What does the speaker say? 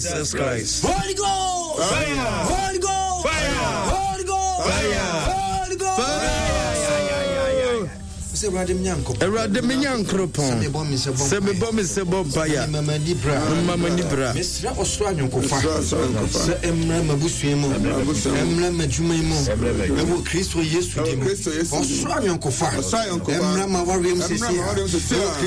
Jesus Christ. Holy Ghost. Fire. Holy Ghost. Fire. Holy Ghost. Fire. Holy Ghost. Say Radem Nyanko. Radem Nyankropon. Se me bom se bom paya. Mama Nibra. Mesra osro anyokofa. Se emra mabusuemo. Emra madwuma mo. Ewo Kristo Yesu dimo. Osro anyokofa. Emra mawarem sesi.